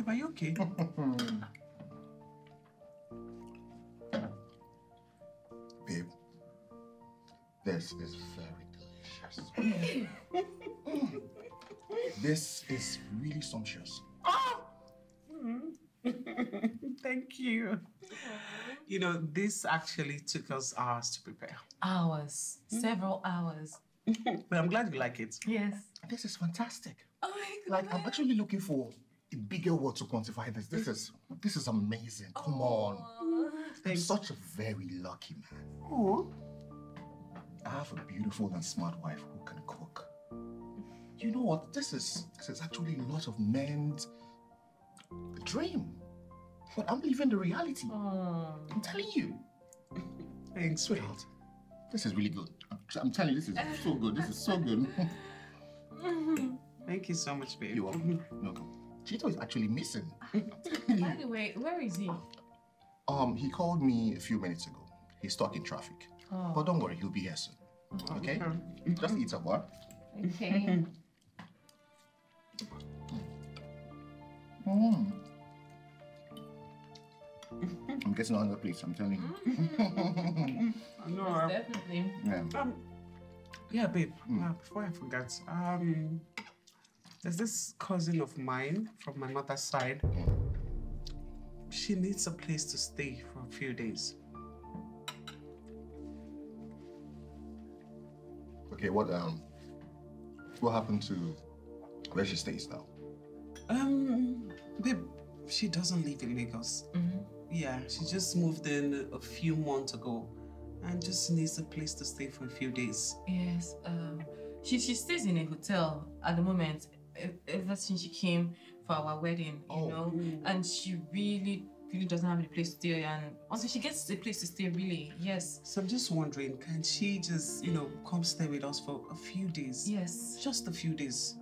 Babe, are you okay? Babe, this is very delicious. This is really sumptuous. Thank you. You know, this actually took us hours to prepare. Hours. Several hours. But I'm glad you like it. Yes. This is fantastic. Oh my God. Like, I'm actually looking for a bigger word to quantify this. This is amazing. Come on. I'm such a very lucky man. Oh. I have a beautiful and smart wife who can cook. You know what? This is actually a lot of men's dream. But I'm living the reality. I'm telling you. Thanks, sweet. Sweetheart, this is really good. I'm telling you, this is so good. This is so good. Thank you so much, babe. You're welcome. Welcome. Chito is actually missing. By the way, where is he? He called me a few minutes ago. He's stuck in traffic. Oh. But don't worry, he'll be here soon. Okay? Just eat up, what? Okay. I'm getting another place, I'm telling you. I know. Most definitely. Yeah. Yeah, babe. Before I forget, there's this cousin of mine from my mother's side. She needs a place to stay for a few days. Okay, what happened to where she stays now? Babe, she doesn't live in Lagos. Yeah, she just moved in a few months ago and just needs a place to stay for a few days. Yes. She stays in a hotel at the moment. Ever since she came for our wedding, you know, and she really doesn't have a place to stay. And until she gets a place to stay, really, yes. So I'm just wondering, can she just, come stay with us for a few days? Yes. Just a few days.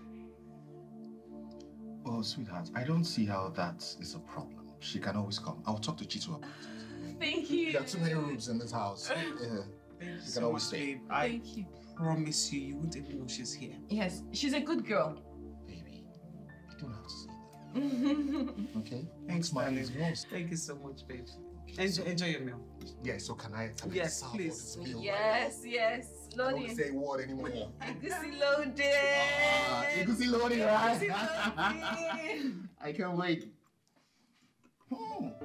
Oh, sweetheart, I don't see how that is a problem. She can always come. I'll talk to Chito about it. Thank you. There are too many rooms in this house. Yeah. Thank you She so can always much, stay. babe. I Thank you. promise you won't even know she's here. Yes, she's a good girl. Baby, you don't have to say that. Okay? Thanks, My darling. is yours. Thank you so much, babe. Enjoy your meal. Yeah, so can I Yes, serve please. all this meal? Yes. I don't Loading. say word anymore. Egusi loaded. Egusi loading, right? Egusi loaded. I can't wait.